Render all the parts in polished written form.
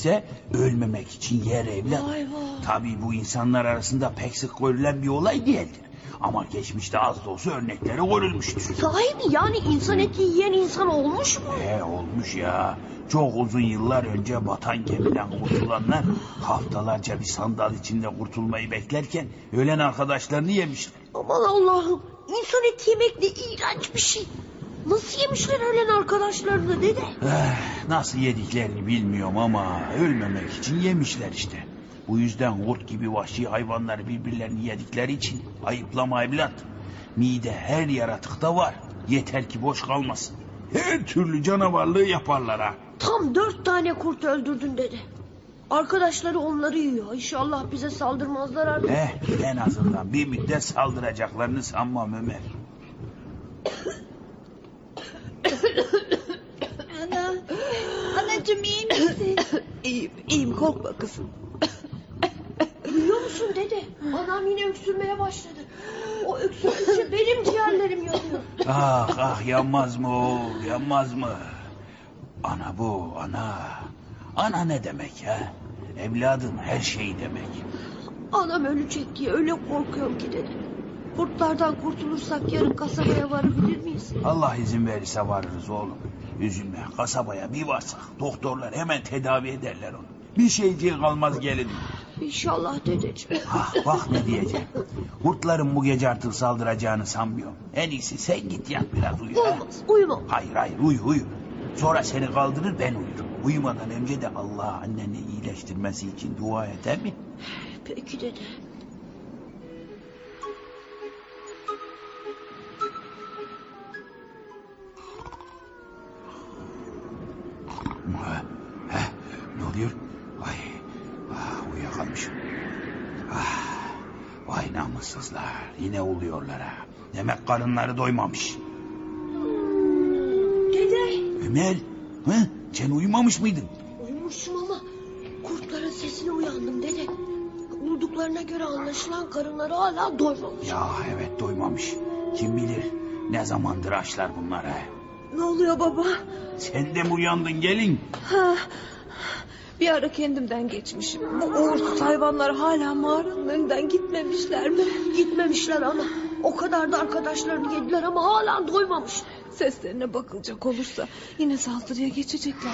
ise ölmemek için yer evlat. Tabii bu insanlar arasında pek sık görülen bir olay değildir. Ama geçmişte az da olsa örnekleri görülmüştür. Sahi mi? Yani insan eti yiyen insan olmuş mu? Olmuş ya. Çok uzun yıllar önce batan gemiden kurtulanlar haftalarca bir sandal içinde kurtulmayı beklerken ölen arkadaşlarını yemişler. Aman Allah'ım, insan eti yemek ne iğrenç bir şey. Nasıl yemişler ölen arkadaşlarını dede? Nasıl yediklerini bilmiyorum ama ölmemek için yemişler işte. Bu yüzden kurt gibi vahşi hayvanlar birbirlerini yedikleri için ayıplama evlat. Mide her yaratıkta var. Yeter ki boş kalmasın. Her türlü canavarlığı yaparlar ha. Tam 4 tane kurt öldürdün dede. Arkadaşları onları yiyor. İnşallah bize saldırmazlar artık. En azından bir müddet saldıracaklarını sanmam Ömer. Anacığım iyi misin? İyiyim korkma kızım. Duyuyor musun dede? Anam yine öksürmeye başladı. O öksürükçe benim ciğerlerim yanıyor. Ah yanmaz mı o, yanmaz mı? Ana bu, ana. Ana ne demek ya? Evladım her şey demek. Anam ölecek diye öyle korkuyorum ki dede. Kurtlardan kurtulursak yarın kasabaya varabilir miyiz? Allah izin verirse varırız oğlum. Üzülme, kasabaya bir varsak doktorlar hemen tedavi ederler onu. Bir şeyciği kalmaz gelin. İnşallah dedeciğim. Bak ne diyeceğim. Kurtların bu gece artık saldıracağını sanmıyorum. En iyisi sen git yat biraz uyu. Olmaz, uyumam. Hayır uyu. Sonra seni kaldırır ben uyurum. Uyumadan önce de Allah anneni iyileştirmesi için dua eder mi? Peki dede. Ne oluyor? Uyuyakalmışım. Vay namussuzlar. Yine uluyorlar ha. Demek karınları doymamış. Dede. Ömer. Sen uyumamış mıydın? Uyumuşum ama kurtların sesine uyandım dede. Uyduklarına göre anlaşılan karınları hala doymamış. Ya evet doymamış. Kim bilir ne zamandır açlar bunlar ha. Ne oluyor baba? Sen de mi uyandın gelin? Bir ara kendimden geçmişim. Bu uğursuz hayvanlar hala mağaranın önünden gitmemişler mi? Gitmemişler ana. O kadar da arkadaşlarını yediler ama hala doymamış. Seslerine bakılacak olursa yine saldırıya geçecekler.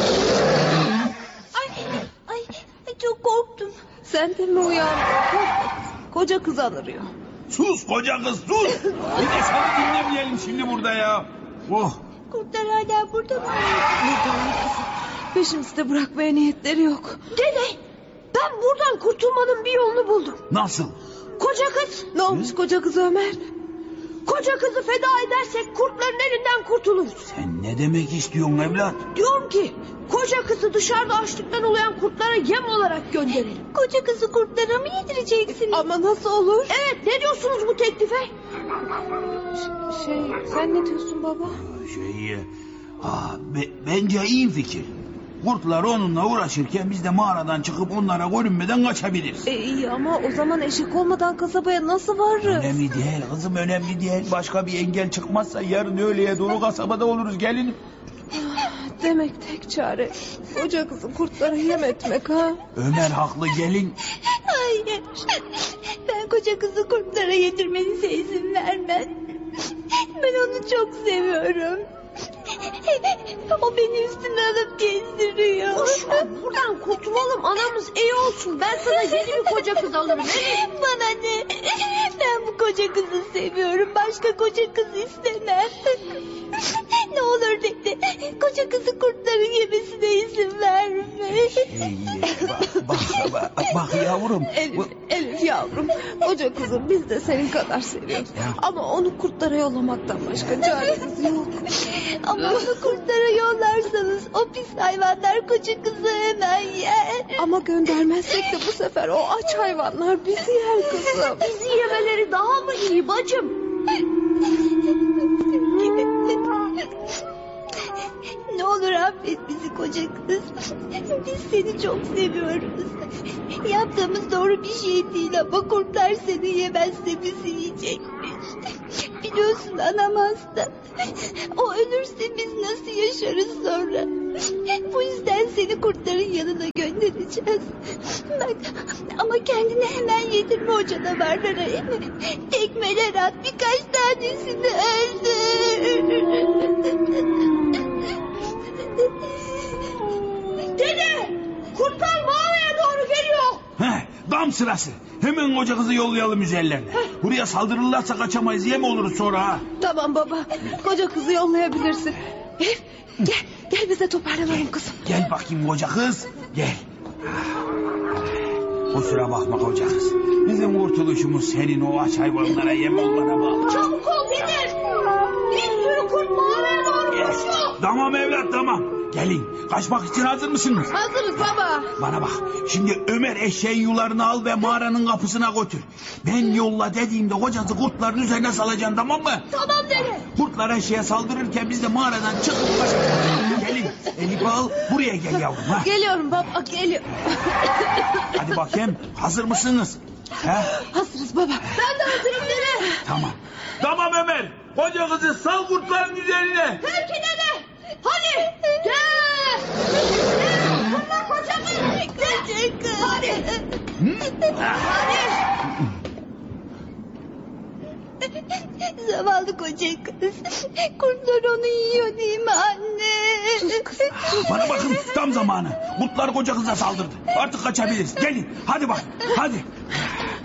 Ay çok korktum. Sen de mi uyandın? Korkma kız. Koca kız anırıyor. Sus koca kız sus. Bir de seni dinlemeyelim şimdi burada ya. Kurtlar hala burada mı? Buradan kızım. Peşimizde bırakmaya niyetleri yok. Dede, ben buradan kurtulmanın bir yolunu buldum. Nasıl? Koca kız. Ne olmuş koca kız Ömer? Koca kızı feda edersek kurtların elinden kurtuluruz. Sen ne demek istiyorsun evlat? Diyorum ki koca kızı dışarıda açlıktan olayan kurtlara yem olarak gönderelim. Koca kızı kurtlara mı yedireceksiniz? Ama nasıl olur? Evet, ne diyorsunuz bu teklife? Sen ne diyorsun baba? Bence iyi fikir. Kurtlar onunla uğraşırken biz de mağaradan çıkıp onlara görünmeden kaçabiliriz. İyi ama o zaman eşek olmadan kasabaya nasıl varırız? Önemli değil kızım önemli değil. Başka bir engel çıkmazsa yarın öğleye doğru kasabada oluruz gelin. Demek tek çare koca kızı kurtlara yem etmek ha? Ömer haklı gelin. Hayır. Ben koca kızı kurtlara yedirmenize izin vermem. Ben onu çok seviyorum. O beni üstüne alıp gezdiriyor. Buradan kurtulalım, anamız iyi olsun. Ben sana yeni bir koca kız alırım. Bana ne? Ben bu koca kızı seviyorum. Başka koca kız istemem. Ne olur dede. Koca kızı kurtların yemesine izin verme. Bak yavrum. Elif yavrum. Koca kızı biz de senin kadar seviyoruz. Ama onu kurtlara yollamaktan başka çaremiz yok. Ama onu kurtlara yollarsanız o pis hayvanlar koca kızı hemen yer. Ama göndermezsek de bu sefer o aç hayvanlar bizi yer kızım. Bizi yemeleri daha mı iyi bacım? Ne olur affet bizi koca kız. Biz seni çok seviyoruz. Yaptığımız doğru bir şey değil ama kurtlar seni yemezse bizi yiyecekmiş. Biliyorsun anam hasta. O ölürse biz nasıl yaşarız sonra? Bu yüzden seni kurtların yanına göndereceğiz. Bak, ama kendini hemen yedirme o canavarlara. Tekmeler at, birkaç tanesini öldür. Dede! Kurtlar mağaraya doğru geliyor. Heh, tam sırası. Hemen koca kızı yollayalım üzerlerine. Buraya saldırırlarsa kaçamayız. Yem oluruz sonra ha. Tamam baba. Koca kızı yollayabilirsin. Elif gel bize toparlanalım kızım. Gel bakayım koca kız. Gel. Kusura bakma koca kız. Bizim kurtuluşumuz senin o aç hayvanlara yem olmana bağlı. Çabuk ol dede. Bir sürü kurt mağaraya doğru koşuyor. Tamam evlat tamam. Gelin. Kaçmak için hazır mısınız? Hazırız baba. Bana bak. Şimdi Ömer eşeğin yularını al ve mağaranın kapısına götür. Ben yolla dediğimde kocası kurtların üzerine salacaksın, tamam mı? Tamam dede. Kurtlar eşeğe saldırırken biz de mağaradan çıkıp kaçacağız. Gelin. Elif'i al. Buraya gel yavrum. Ha? Geliyorum baba geliyorum. Hadi bakayım. Hazır mısınız? He? Hazırız baba. Ben de hazırım dede. Tamam. Tamam Ömer. Koca kızı sal kurtların üzerine. Peki dede. Hadi. Gel. Gel. Bunlar kocamız. Koca kız. Hadi. Hadi. Zavallı koca kız. Kurtlar onu yiyor değil mi anne? Bana bakın tam zamanı. Kurtlar koca kıza saldırdı. Artık kaçabiliriz. Gelin. Hadi bak. Hadi.